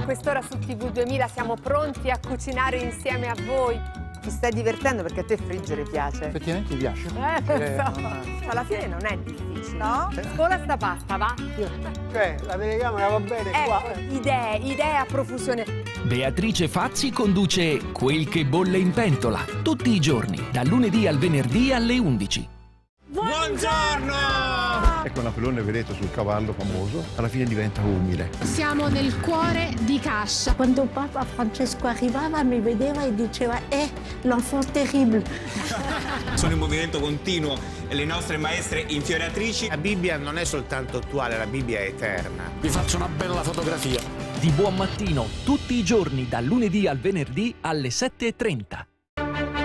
a quest'ora su TV 2000 siamo pronti a cucinare insieme a voi. Ti stai divertendo perché a te friggere piace? Effettivamente ti piace? Lo so. Alla fine non è difficile, no? Scola sta pasta, va? Cioè, la telecamera va bene qua. Idee a profusione. Beatrice Fazzi conduce Quel che bolle in pentola, tutti i giorni, dal lunedì al venerdì alle 11. Buongiorno! Ecco Napoleone, vedete, sul cavallo famoso, alla fine diventa umile. Siamo nel cuore di Cascia. Quando Papa Francesco arrivava mi vedeva e diceva l'enfant terrible. Sono in movimento continuo e le nostre maestre infioriatrici. La Bibbia non è soltanto attuale, la Bibbia è eterna. Vi faccio una bella fotografia. Di buon mattino, tutti i giorni, dal lunedì al venerdì alle 7:30.